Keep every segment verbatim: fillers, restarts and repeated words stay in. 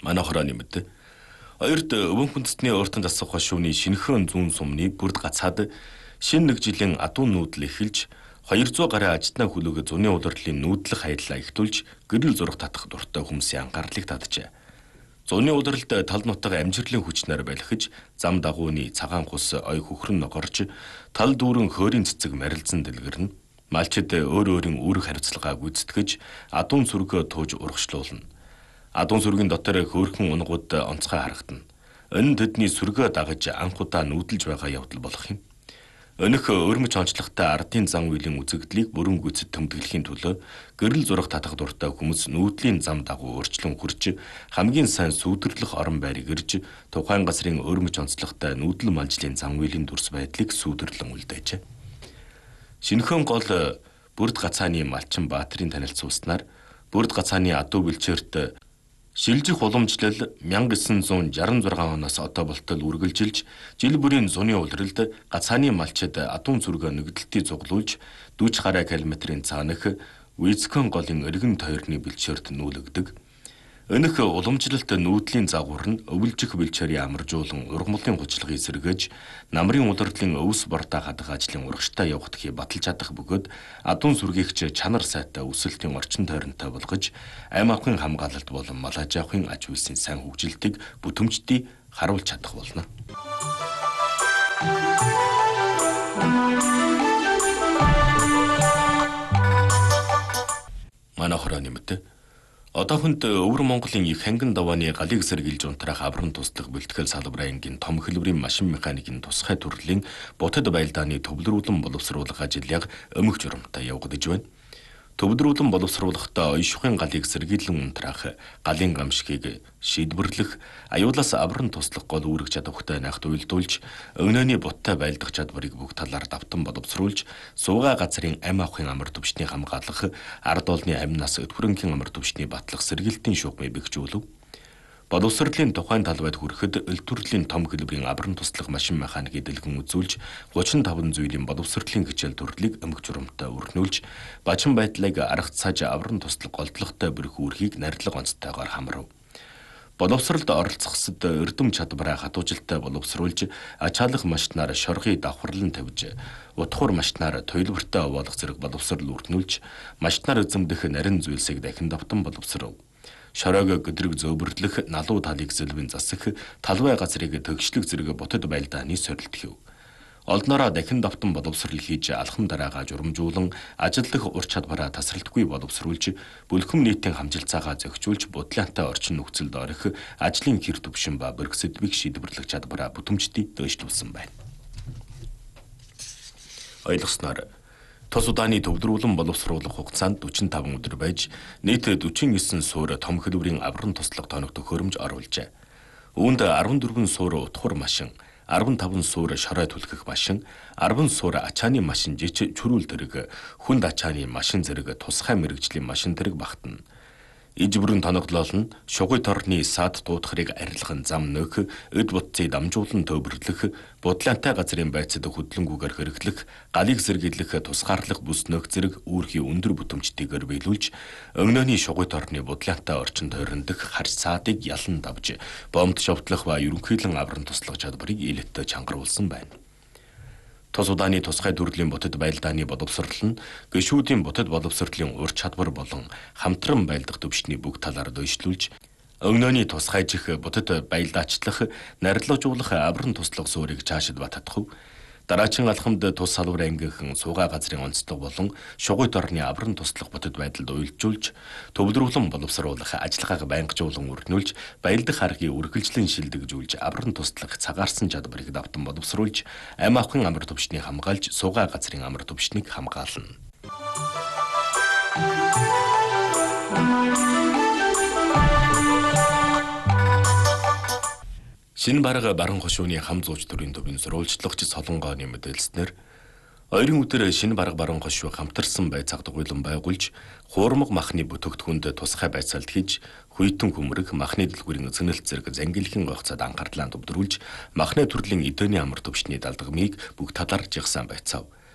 Манай хорооны мэд. Хоёрд өвөн хүндэстний өөртөн засах хошууны шинэхэн зүүн сумны бүрд гацаад шинэ нэг жилийн адуун нүүдэл эхэлж хоёр зуун гаруй ажтнаа хүлээг зуны удирдлын нүүдлэх хаяллаа ихтүүлж гэрэл зураг татах дуртай хүмүүсийн анхаарлыг таджээ. Зуны удирдалд тал нутаг амжирлын хүчнээр балхиж, зам дагууны цагаан хус ой хөхрөн ногорч, тал дүүрэн хөөрийн цэцэг марилцсан дэлгэрнэ. Малчид өөр өөрийн үүрэг хариуцлагаа гүйцэтгэж, адуун сүргөө тууж урагшлуулна. Адуун сүргийн дотор хөөрхөн унгууд онцгой харагдана. Энэ тэдний сүргөө дагаж анх удаа нүүдэлж байгаа явдал болох юм. Өнөх өрмөж онцлогтой ардын зан үйлийн үзэгдлийг бүрэн гүйцэд тэмдэглэхийн төлөө гэрэл зураг татах дуртай хүмүүс нүүдлийн зам дагуу өөрчлөн хурж хамгийн сайн сүйдэрлэх орон байрыг ирж тухайн газрын өрмөж онцлогтой нүүдэл малжлын зан үйлийн дүрс байдлыг сүйдэрлэн үлдээжээ. Шинэхэн гол бүрд гацааны малчин Баатрин танилцуулснаар бүрд гацааны адуу бэлчээрт шилжих уламжлал мянга девять шестьдесят шесть оноос одоо болтол үргэлжилж жил бүрийн зуны улиралд гацааны малчид адуун зүргөө нэгдэлтийг зуглуулж дүүж гаруй километрийн цаанах Визкон голын эргэн тойрны бэлчээрт нүүлэгдэг. Өнөх уламжлалт нүүдлийн загвар нь өвөлжих бэлчээрийн амаржуулан ургамлын хуцлагыг сэргээж намрын улирдлын өвс бортаа хадах ажлын урагштай явагдахыг баталж чадах бөгөөд адуун сүргийгч чанар сайтай өсөлтийн орчин тойронтой болгож амь авахын хамгаалалт болон мал аж ахуйн аж үйлсийн сайн хөгжилтийг бүтэмжтэй харуулж чадах болно. Манай хорооны мэт. Одоохонд өвөр Монголын их хангин давааны галыг сэргийлж унтраах аврам туслах бэлтгэл салбарын ангийн том хэлбэрийн машин механикийн тусгай төрлийн бутад байлдааны төвлөрүүлэн боловсруулах ажил яг өмг журамтай явагдаж байна. Төвлөрүүлэн боловсруулахдаа оюушхын галыг сэргийлэн унтраах, галын гамшигыг шийдвэрлэх, аюулаас аврам туслах гол үүрэг чадвартай найхт уйлдуулж, өгнөөний буттай байлдах чадварыг бүх талаар давтан боловсруулж, суугаа газрын амь авахын амар төвчний хамгаалах, ард олны амнаас өтгөрөнгийн амар төвчний батлах сэргийлтийн шугамыг бэхжүүлв. Боловсролын тухайн талбайд хүрэхэд эл төрлийн том хэлбэрийн аврам туслах машин механикийг дэлгэн үзүүлж гучин таван зүйлийн боловсролын хичээл төрлийг өмг журамтай өрнүүлж бачин байдлыг арга цааж аврам туслах голдлоготой бүрэх үүргийг нарилга онцтойгоор хамрав. Боловсролд оролцохсод эрдэм чадвараа хатуужилтай боловсруулж ачаалах машинаар шоргыг давхарлан тавьж утхуур машинаар туйлбартай овоолох зэрэг боловсрол өрнүүлж машинаар эзэмдэх нарийн зүйлсийг дахин давтан боловсров. Шороог өдрөг зөөвөрлөх, налуу талыг зэлбэн засах, талбай газрыг төгшлөг зэрэг бутад байлдааны сорилтхив. Олдноороо дахин давтан боловсрол хийж алхам дараагаа журамжуулан ажилдах ур чадвараа тасралтгүй боловсруулж бүлхэм нийтийн хамжилцаагаа зохицуулж будлаантай орчин нөхцөлд орох ажлын хэр төвшин ба бэрх сэдвийг шийдвэрлэх чадвараа бүтэмжтэй дэвшлүүлсэн байна. Ойлгосноор Тус удааны төвлөрүүлэн боловсруулах хугацаанд дөрвөн өдөр байж нийт дөрвөн девять суур том хэлбэрийн аврам туслах тоног төхөөрөмж оруулжээ. Үүнд арван дөрвөн суур утхуур машин, арван таван суур шорой түлхэх машин, арван суур ачааны машин жиж чөрүүл зэрэг хүнд ачааны машин зэрэг тусгай мэрэгжлийн машин зэрэг багтана. Иж бүрэн тоноглол нь шугуй торны саад дуудахыг арилган зам нөх, өд бутцыг дамжуулан төвөрлөх, будлаантай газрын байцад хөдлөнгүүгээр хэрэглэх, галыг сэргийлэх, тусгаарлах бүс нөх зэрэг үүрхийн өндөр бүтэмжтэйгээр биелүүлж, өгнөөний шугуй торны будлаантай орчин тойрондох харж саадыг ялан давж, бомбд шовтлох ба ерөнхийлөн аврам туслах чадварыг ээлэттэй чангаруулсан байна. Тус удааны тусгай төрлийн бутад байлдааны боловсрол нь гишүүдийн бутад боловсролын ур чадвар болон хамтран байлдах төвчний бүх талаар дэвшлүүлж өгнөөний тусгайжих бутад байлдаачлах нарилгажуулах аврам туслах суурийг цаашид бататах. Дараачин алхамд тус салбар ангийнхан суугаа газрын онцлог болон шугуй дорны аврам туслах бутад байдалд уйлжуулж төвлөрүүлэн боловсруулах ажиллагааг байнгажуулан өргөнүүлж баялдах аргыг үргэлжлэн шилдэгжүүлж аврам туслах цагаарсан чадварыг давтан боловсруулж амь авахын амар төвчнийг хамгаалж суугаа газрын амар төвчнийг хамгаална. Шинэ бараг баран хошууны хам зууч төрийн төвийн сурвалжлагч Солонгооны мэдээлснээр ойрын өдөр шинэ бараг баран хошуу хамтарсан байцааг дугуйлан байгуулж хуурмаг махны бүтээгдэхүүнд тусгай байцаалт хийж хүйтэн хүмрэг махны дэлгүүрийн эзэнэлт зэрэг зангилхийн гогцоод анхаарлаа төвдрүүлж махны төрлийн эдөөний амар төвчний далдгамыг бүх талаар жигсан байцаав.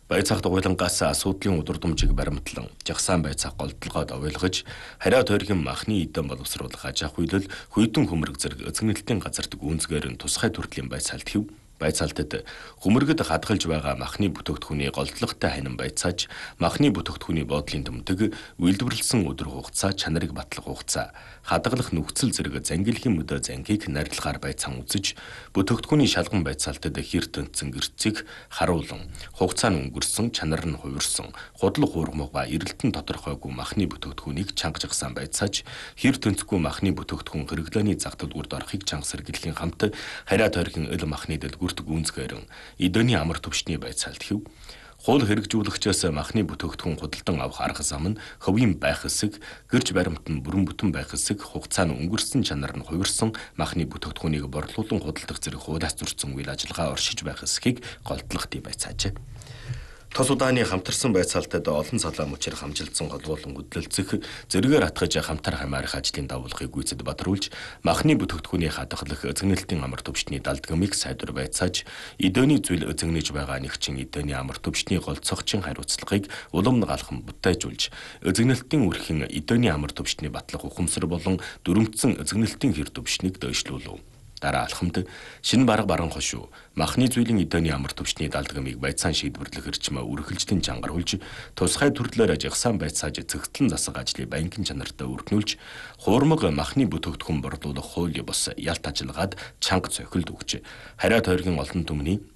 Байцаах дугуйлангаас асуудлын удирдамжийг баримтлан жагсаан байцаах голдлогоод овойлгож хариа тойргийн махны эдэн боловсруулах аж ахуй хөлөл хүйтэн хөмрөг зэрэг эзэгнэлтийн газарт гүнзгээр нь тусгай төрлийн байцаалт хийв. Байцаалтад хөмөргөд хадгалж байгаа махны бүтээгдэхүүний голдлоготой ханин байцааж, махны бүтээгдэхүүний боодлын тэмдэг, үйлдвэрлэсэн өдөр хугацаа, чанарыг батлах хугацаа, хадгалах нөхцөл зэрэг зангилхийн мөдөө зангийг найрлагаар байцаан үзэж, бүтээгдэхүүний шалган байцаалтад хэр тэнцэн гэрцийг харуулan, хугацаа нь өнгөрсөн, чанар нь хувирсан, худал хуурмаг ба эрэлтэн тодорхойгүй махны бүтээгдэхүүнийг чанга жагсаан байцааж, хэр тэнцэхгүй махны бүтээгдэхүүн хэрэглээний зах төлөвөрд орохыг чанга сэргийллийн хамт хариа тойргийн ил махны дэлгүүрт гүнзгээрэн эдөөний амар төвчний байцаалт хийв. Хууль хэрэгжүүлэгчээс махны бүтээгдэхүүн худалдан авах арга зам нь хөвийн байх хэсэг, гэрж баримт нь бүрэн бүтэн байх хэсэг, хугацаа нь өнгөрсөн, чанар нь хувирсан махны бүтээгдэхүүнийг борлуулан худалдах зэрэг хуулиас зөрчсөн үйл ажиллагаа оршиж байх хэсгийг голдлоготой байцаажээ. Тос удааны хамтарсан байцаалтад олон салаа мөчөр хамжилсан холбоолон хөдөлцөх, зэрэгээр атгаж хамтар хамаарах ажлын давуулгыг гүйцэд бадруулж, махны бүтээгдэхүүний хадгалах эзэгнэлтийн амар төвчний далдгамыг сайдвар байцааж, эдөөний зүйл эзэгнэж байгаа нэгчин эдөөний амар төвчний голцогчийн хариуцлагыг улам галхан бүтээжүүлж, эзэгнэлтийн үрхэн эдөөний амар төвчний батлах ухамсар болон дүрмтсэн эзэгнэлтийн хэр төвчнийг дөйшлүүлв. Дараа алхамд шинэ бараг баран хошуу махны зүйлийн эдөөний амар төвчний далдгамыг байцаан шийдвэрлэх эрчмээ үргэлжлэн чангаруулж, тусгай төрлөөр жагсаан байцааж цэгтлэн засаг ажлыг банкын чанартай өргөнүүлж, хуурмаг махны бүтээгдэхүүн борлуулах хуулийн бус ялт ажиллагаад чанга цохилд өгч, хариа тойргийн олон түмний